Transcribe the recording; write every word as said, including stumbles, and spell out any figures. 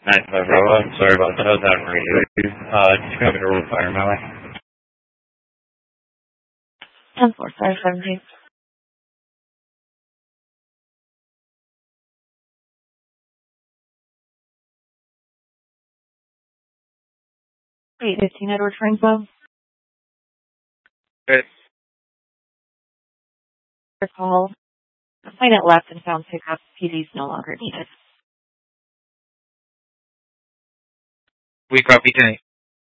nine five Bravo. I'm sorry about that. I was out of radio. Uh, just coming to roll fire my way. ten four five seventeen. eight fifteen Edward Franco. Good. Call. Plane it left and found pickup. P D's no longer needed. We copy tonight.